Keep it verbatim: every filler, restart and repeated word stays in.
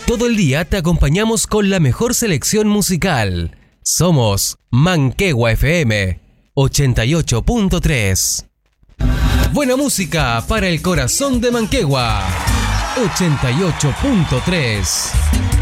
Todo el día te acompañamos con la mejor selección musical. Somos Manquehue F M ochenta y ocho punto tres. Buena música para el corazón de Manquehue ochenta y ocho punto tres.